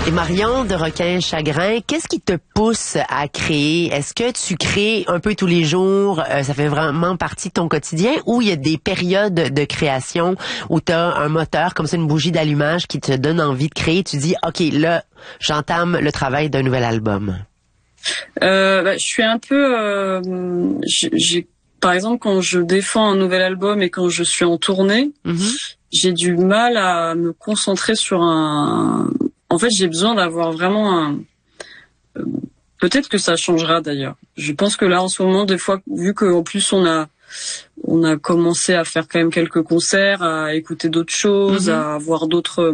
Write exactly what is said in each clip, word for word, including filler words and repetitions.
Et Marion de Requin Chagrin, qu'est-ce qui te pousse à créer? Est-ce que tu crées un peu tous les jours, euh, ça fait vraiment partie de ton quotidien, ou il y a des périodes de création où tu as un moteur, comme ça une bougie d'allumage qui te donne envie de créer, tu dis, OK, là, j'entame le travail d'un nouvel album? Euh, bah, je suis un peu... Euh, j'ai, par exemple, quand je défends un nouvel album et quand je suis en tournée, mm-hmm. j'ai du mal à me concentrer sur un... En fait, j'ai besoin d'avoir vraiment un... Peut-être que ça changera d'ailleurs. Je pense que là, en ce moment, des fois, vu qu'en plus on a on a commencé à faire quand même quelques concerts, à écouter d'autres choses, mm-hmm. à voir d'autres...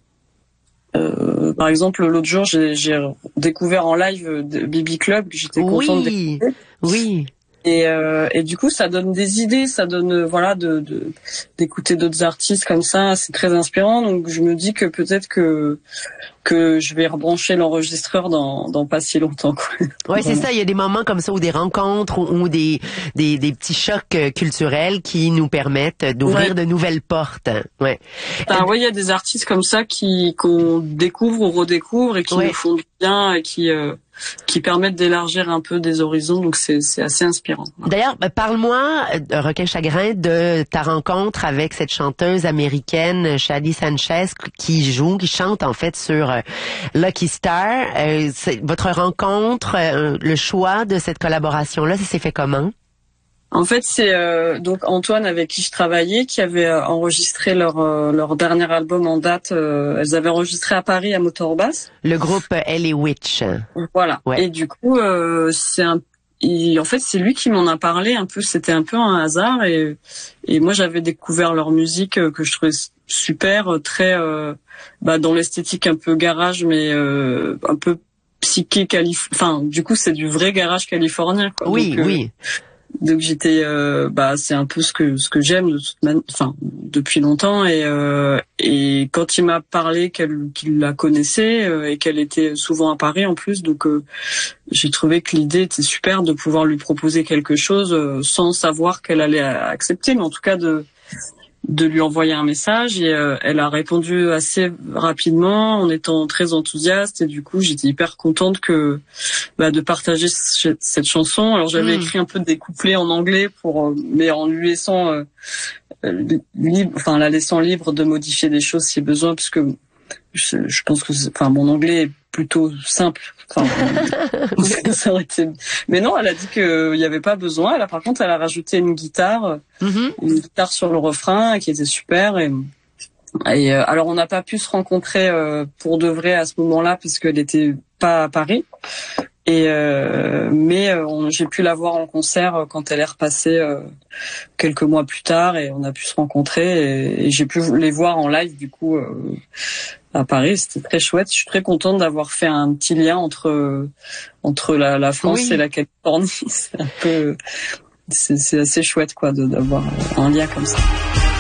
Euh, par exemple, l'autre jour, j'ai, j'ai découvert en live B B Club, que j'étais contente oui, d'écouter. Oui. Et, euh, et du coup, ça donne des idées, ça donne, voilà, de, de d'écouter d'autres artistes comme ça, c'est très inspirant. Donc, je me dis que peut-être que que je vais rebrancher l'enregistreur dans dans pas si longtemps, quoi. Ouais, c'est ça. Il y a des moments comme ça, ou des rencontres, ou, ou des des des petits chocs culturels qui nous permettent d'ouvrir ouais. de nouvelles portes. Ouais. Ben, euh, ouais, il y a des artistes comme ça qui qu'on découvre ou redécouvre et qui ouais. nous font du bien et qui euh, qui permettent d'élargir un peu des horizons, donc c'est c'est assez inspirant. D'ailleurs, parle-moi, Requin Chagrin, de ta rencontre avec cette chanteuse américaine Shadi Sanchez qui joue, qui chante en fait sur euh, Lucky Star. Euh, votre rencontre, euh, le choix de cette collaboration-là, ça s'est fait comment? En fait, c'est euh, donc Antoine avec qui je travaillais qui avait euh, enregistré leur euh, leur dernier album en date. Euh, elles avaient enregistré à Paris à Motorbass. Le groupe Elle et Witch. Voilà. Ouais. Et du coup, euh, c'est un il, en fait, c'est lui qui m'en a parlé un peu. C'était un peu un hasard et et moi j'avais découvert leur musique euh, que je trouvais super, très euh, bah dans l'esthétique un peu garage, mais euh, un peu psyché calif. Enfin, du coup, c'est du vrai garage californien, quoi. Oui, donc, euh, oui. Donc j'étais, euh, bah c'est un peu ce que ce que j'aime de toute manière, enfin depuis longtemps et euh, et quand il m'a parlé qu'elle qu'il la connaissait euh, et qu'elle était souvent à Paris en plus, donc euh, j'ai trouvé que l'idée était super de pouvoir lui proposer quelque chose euh, sans savoir qu'elle allait accepter, mais en tout cas de de lui envoyer un message et euh, elle a répondu assez rapidement en étant très enthousiaste et du coup j'étais hyper contente que bah, de partager c- cette chanson. Alors j'avais mmh. écrit un peu des couplets en anglais pour euh, mais en lui laissant euh, libre, enfin la laissant libre de modifier des choses si besoin, puisque je, je pense que enfin mon anglais est plutôt simple. Enfin, ça aurait été... Mais non, elle a dit qu'il n'y avait pas besoin. Elle a, par contre, elle a rajouté une guitare, mm-hmm. une guitare sur le refrain qui était super. Et, et euh, alors, on n'a pas pu se rencontrer euh, pour de vrai à ce moment-là puisqu'elle n'était pas à Paris. Et euh, mais euh, on, j'ai pu la voir en concert quand elle est repassée euh, quelques mois plus tard et on a pu se rencontrer et, et j'ai pu les voir en live du coup euh, à Paris. C'était très chouette. Je suis très contente d'avoir fait un petit lien entre entre la, la France oui. et la Californie. C'est un peu c'est, c'est assez chouette quoi de, d'avoir un lien comme ça.